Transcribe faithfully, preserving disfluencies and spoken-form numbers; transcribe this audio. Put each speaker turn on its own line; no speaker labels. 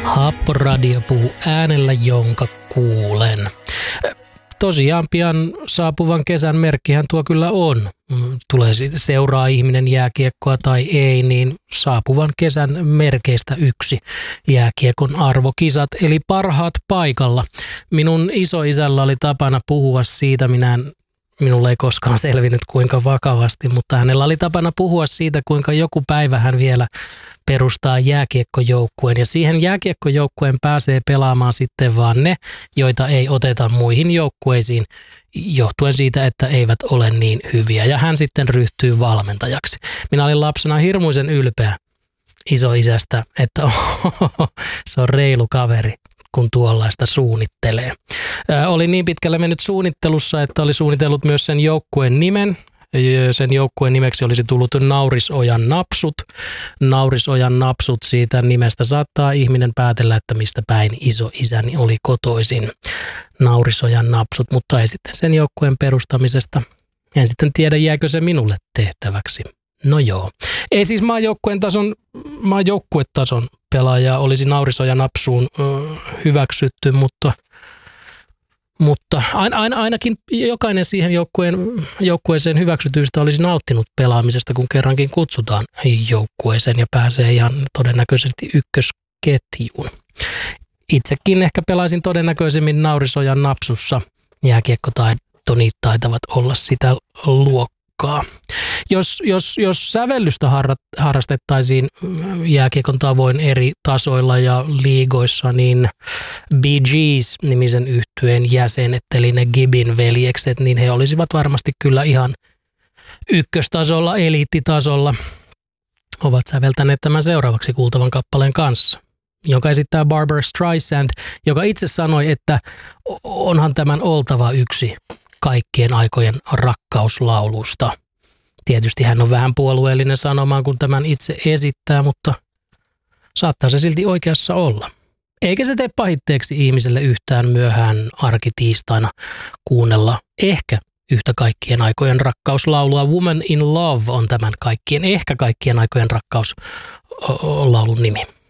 Happoradio puhuu äänellä, jonka kuulen. Tosiaan pian saapuvan kesän merkkihän tuo kyllä on. Tulee seuraa ihminen jääkiekkoa tai ei, niin saapuvan kesän merkeistä yksi jääkiekon arvokisat, eli parhaat paikalla. Minun isoisällä oli tapana puhua siitä, minä en Minulle ei koskaan selvinnyt kuinka vakavasti, mutta hänellä oli tapana puhua siitä, kuinka joku päivä hän vielä perustaa jääkiekkojoukkueen. Ja siihen jääkiekkojoukkueen pääsee pelaamaan sitten vaan ne, joita ei oteta muihin joukkueisiin, johtuen siitä, että eivät ole niin hyviä. Ja hän sitten ryhtyy valmentajaksi. Minä olin lapsena hirmuisen ylpeä isoisästä, että ohohoho, se on reilu kaveri, kun tuollaista suunnittelee. Ää, oli niin pitkälle mennyt suunnittelussa, että oli suunnitellut myös sen joukkueen nimen. Sen joukkueen nimeksi olisi tullut Naurisojan napsut. Naurisojan napsut, siitä nimestä saattaa ihminen päätellä, että mistä päin isoisäni oli kotoisin. Naurisojan napsut, mutta ei sitten sen joukkueen perustamisesta. En sitten tiedä, jääkö se minulle tehtäväksi. No joo. Ei siis maajoukkueen tason, maajoukkuetason pelaajaa olisi Naurisojan napsuun äh, hyväksytty, mutta, mutta ain, ain, ainakin jokainen siihen joukkueen, joukkueeseen hyväksytyistä olisi nauttinut pelaamisesta, kun kerrankin kutsutaan joukkueeseen ja pääsee ihan todennäköisesti ykkösketjuun. Itsekin ehkä pelaisin todennäköisemmin Naurisojan napsussa. Jääkiekkotaitoni taitavat olla sitä luokkaa. Jos, jos, jos sävellystä harrastettaisiin jääkiekon tavoin eri tasoilla ja liigoissa, niin Bee Gees-nimisen yhtyeen jäsenet, eli ne Gibbin veljekset, niin he olisivat varmasti kyllä ihan ykköstasolla, eliittitasolla. Ovat säveltäneet tämän seuraavaksi kuultavan kappaleen kanssa, jonka esittää Barbra Streisand, joka itse sanoi, että onhan tämän oltava yksi kaikkien aikojen rakkauslaulusta. Tietysti hän on vähän puolueellinen sanomaan, kun tämän itse esittää, mutta saattaa se silti oikeassa olla. Eikä se tee pahitteeksi ihmiselle yhtään myöhään arkitiistaina kuunnella ehkä yhtä kaikkien aikojen rakkauslaulua. Woman in Love on tämän kaikkien, ehkä kaikkien aikojen rakkauslaulun nimi.